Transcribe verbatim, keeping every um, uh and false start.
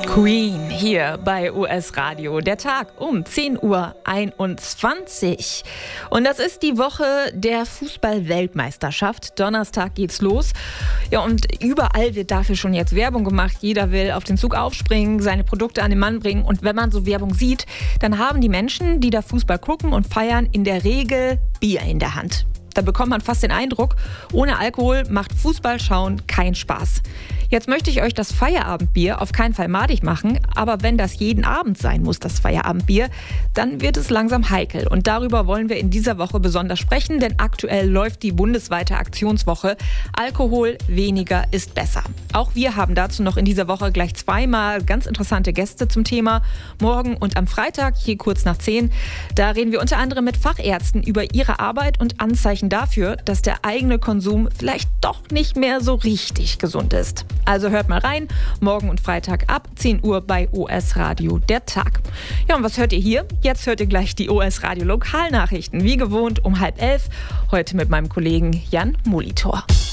Queen hier bei U S Radio. Der Tag um zehn Uhr einundzwanzig. Und das ist die Woche der Fußball-Weltmeisterschaft. Donnerstag geht's los. Ja, und überall wird dafür schon jetzt Werbung gemacht. Jeder will auf den Zug aufspringen, seine Produkte an den Mann bringen. Und wenn man so Werbung sieht, dann haben die Menschen, die da Fußball gucken und feiern, in der Regel Bier in der Hand. Da bekommt man fast den Eindruck, ohne Alkohol macht Fußball schauen keinen Spaß. Jetzt möchte ich euch das Feierabendbier auf keinen Fall madig machen, aber wenn das jeden Abend sein muss, das Feierabendbier, dann wird es langsam heikel. Und darüber wollen wir in dieser Woche besonders sprechen, denn aktuell läuft die bundesweite Aktionswoche Alkohol weniger ist besser. Auch wir haben dazu noch in dieser Woche gleich zweimal ganz interessante Gäste zum Thema. Morgen und am Freitag, hier kurz nach zehn, da reden wir unter anderem mit Fachärzten über ihre Arbeit und Anzeichen dafür, dass der eigene Konsum vielleicht doch nicht mehr so richtig gesund ist. Also hört mal rein, morgen und Freitag ab zehn Uhr bei U S Radio der Tag. Ja, und was hört ihr hier? Jetzt hört ihr gleich die U S Radio Lokalnachrichten, wie gewohnt um halb elf, heute mit meinem Kollegen Jan Molitor.